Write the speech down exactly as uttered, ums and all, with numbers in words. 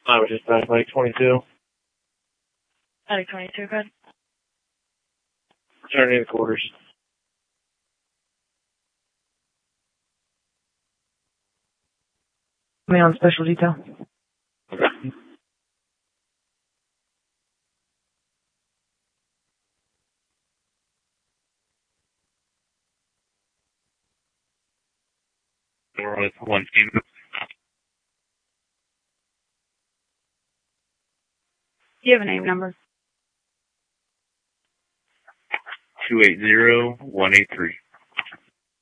I was just back like twenty-two. Like twenty-two, good. Returning to quarters. Me on special detail. Okay. With one team. Do you have a name number? Two eight zero one eight three.